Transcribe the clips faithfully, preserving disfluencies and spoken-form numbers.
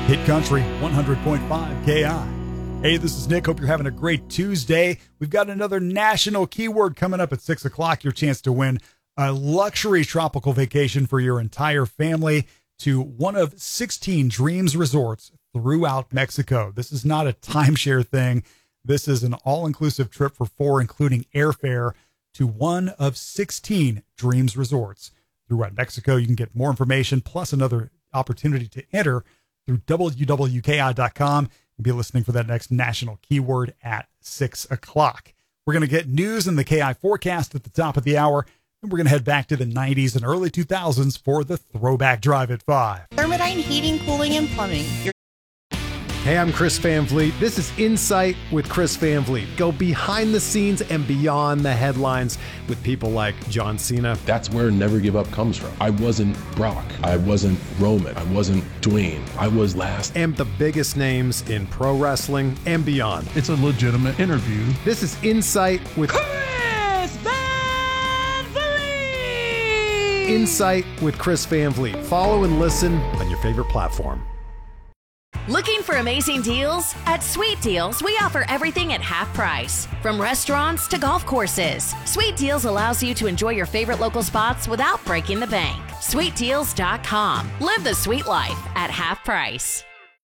Hit Country one hundred point five K I. Hey, this is Nick. Hope you're having a great Tuesday. We've got another national keyword coming up at six o'clock. Your chance to win a luxury tropical vacation for your entire family to one of sixteen Dreams resorts throughout Mexico. This is not a timeshare thing. This is an all-inclusive trip for four, including airfare, to one of sixteen Dreams resorts throughout Mexico. You can get more information plus another opportunity to enter through W W K I dot com and be listening for that next national keyword at six o'clock. We're going to get news and the K I forecast at the top of the hour, and we're going to head back to the nineties and early two thousands for the Throwback Drive at five. Thermodine Heating, Cooling, and Plumbing. Your Hey, I'm Chris Van Vliet. This is Insight with Chris Van Vliet. Go behind the scenes and beyond the headlines with people like John Cena. That's where Never Give Up comes from. I wasn't Brock. I wasn't Roman. I wasn't Dwayne. I was last. And the biggest names in pro wrestling and beyond. It's a legitimate interview. This is Insight with Chris Van Vliet. Insight with Chris Van Vliet. Follow and listen on your favorite platform. Looking for amazing deals? At Sweet Deals, we offer everything at half price. From restaurants to golf courses, Sweet Deals allows you to enjoy your favorite local spots without breaking the bank. sweet deals dot com. Live the sweet life at half price.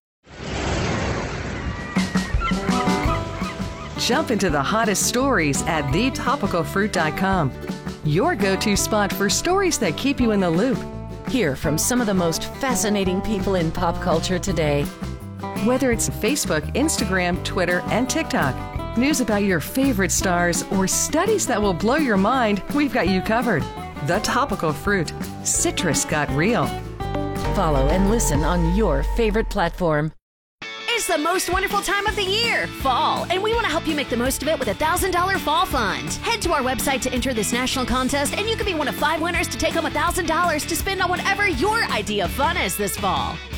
Jump into the hottest stories at the topical fruit dot com. Your go-to spot for stories that keep you in the loop. Hear from some of the most fascinating people in pop culture today. Whether it's Facebook, Instagram, Twitter, and TikTok, news about your favorite stars, or studies that will blow your mind, we've got you covered. The Topical Fruit. Citrus got real. Follow and listen on your favorite platform. It's the most wonderful time of the year, fall, and we want to help you make the most of it with a one thousand dollars fall fund. Head to our website to enter this national contest, and you can be one of five winners to take home one thousand dollars to spend on whatever your idea of fun is this fall.